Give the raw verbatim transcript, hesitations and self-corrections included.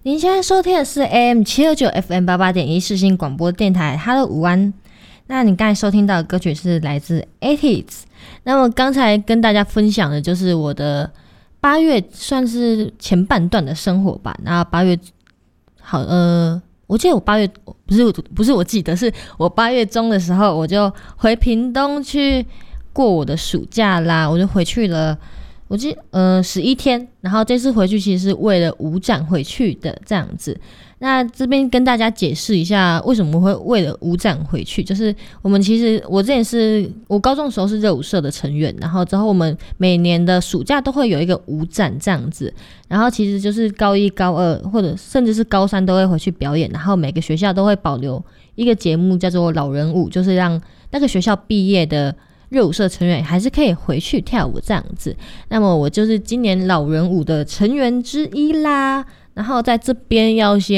您现在收听的是 A M 七二九 F M 八八点一世新广播电台 Hello 午安。那你刚才收听到的歌曲是来自 eighties。 那么刚才跟大家分享的就是我的八月算是前半段的生活吧。那八月好呃我记得我八月不是不是我记得是我八月中的时候我就回屏东去过我的暑假啦，我就回去了我记得呃十一天，然后这次回去其实是为了舞展回去的这样子。那这边跟大家解释一下为什么会为了舞展回去，就是我们其实我之前是我高中的时候是热舞社的成员，然后之后我们每年的暑假都会有一个舞展这样子，然后其实就是高一高二或者甚至是高三都会回去表演，然后每个学校都会保留一个节目叫做老人舞，就是让那个学校毕业的热舞社成员还是可以回去跳舞这样子。那么我就是今年老人舞的成员之一啦，然后在这边要先